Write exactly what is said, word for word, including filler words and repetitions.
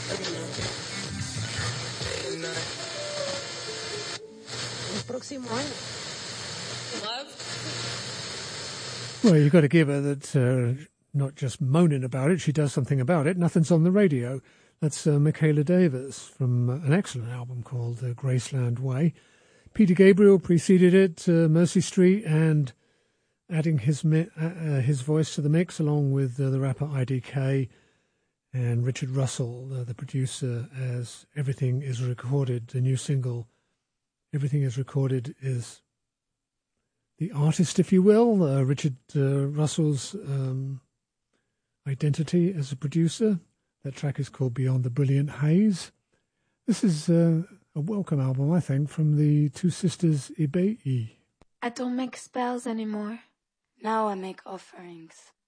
Próximo año. Love. Well, you've got to give her that, uh, not just moaning about it, she does something about it. Nothing's on the radio. That's uh, Michaela Davis from uh, an excellent album called uh, Graceland Way. Peter Gabriel preceded it, uh, Mercy Street, and adding his mi- uh, uh, his voice to the mix, along with uh, the rapper I D K and Richard Russell, uh, the producer, as Everything Is Recorded, the new single. Everything Is Recorded is the artist, if you will, uh, Richard uh, Russell's um, identity as a producer. That track is called Beyond the Brilliant Haze. This is uh, a welcome album, I think, from the two sisters Ibeyi. I don't make spells anymore. Now I make offerings.